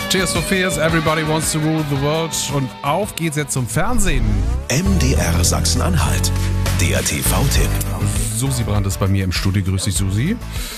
Tears for Fears, Everybody Wants to Rule the World. Und auf geht's jetzt zum Fernsehen. MDR Sachsen-Anhalt, der TV-Tipp. Susi Brandt ist bei mir im Studio. Grüß dich, Susi.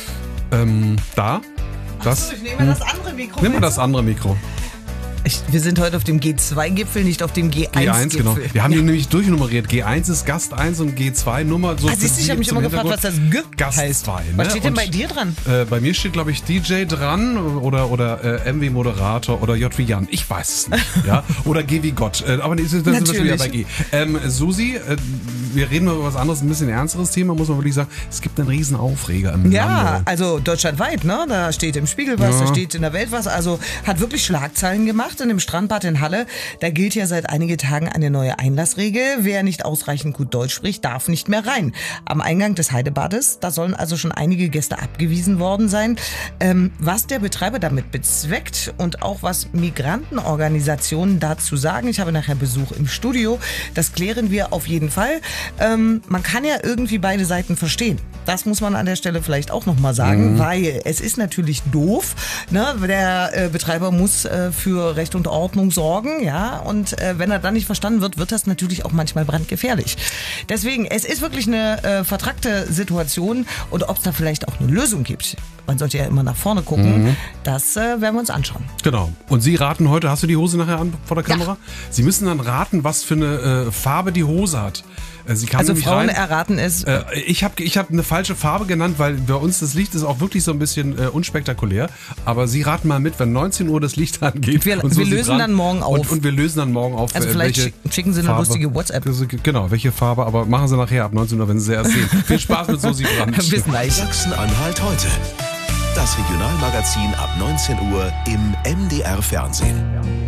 Da. Das. Ich nehme das andere Mikro. Nimm mal das andere Mikro. Wir sind heute auf dem G2-Gipfel, nicht auf dem G1-Gipfel. G1, genau. Wir haben hier nämlich durchnummeriert. G1 ist Gast 1 und G2 Nummer. So siehst du, ich habe mich immer gefragt, was das G Gast heißt. 2. Ne? Was steht denn bei dir dran? Bei mir steht, glaube ich, DJ dran oder MW Moderator oder J wie Jan. Ich weiß es nicht. Ja? Oder G wie Gott. Aber das sind wir schon wieder bei G. Susi, wir reden über was anderes, ein bisschen ernsteres Thema, muss man wirklich sagen. Es gibt einen riesen Aufreger im Lande. Ja, also deutschlandweit, ne? Da steht im Spiegel was, da steht in der Welt was. Also hat wirklich Schlagzeilen gemacht. In dem Strandbad in Halle, da gilt ja seit einigen Tagen eine neue Einlassregel. Wer nicht ausreichend gut Deutsch spricht, darf nicht mehr rein. Am Eingang des Heidebades, da sollen also schon einige Gäste abgewiesen worden sein. Was der Betreiber damit bezweckt und auch was Migrantenorganisationen dazu sagen, ich habe nachher Besuch im Studio, das klären wir auf jeden Fall. Man kann ja irgendwie beide Seiten verstehen. Das muss man an der Stelle vielleicht auch nochmal sagen, weil es ist natürlich doof. Ne? Der Betreiber muss für Recht und Ordnung sorgen, ja, und wenn er dann nicht verstanden wird, wird das natürlich auch manchmal brandgefährlich. Deswegen, es ist wirklich eine vertrackte Situation und ob es da vielleicht auch eine Lösung gibt, man sollte ja immer nach vorne gucken, das werden wir uns anschauen. Genau. Und Sie raten heute, hast du die Hose nachher an vor der Kamera? Ja. Sie müssen dann raten, was für eine Farbe die Hose hat. Sie kam also Frauen rein. erraten es. Ich hab eine falsche Farbe genannt, weil bei uns das Licht ist auch wirklich so ein bisschen unspektakulär. Aber Sie raten mal mit, wenn 19 Uhr das Licht angeht. Wir lösen dann morgen auf. Und wir lösen dann morgen auf. Also vielleicht schicken Sie eine Farbe, lustige WhatsApp. Genau, welche Farbe, aber machen Sie nachher ab 19 Uhr, wenn Sie sie erst sehen. Viel Spaß mit Susi Brandt. Bis gleich. Sachsen-Anhalt heute. Das Regionalmagazin ab 19 Uhr im MDR Fernsehen.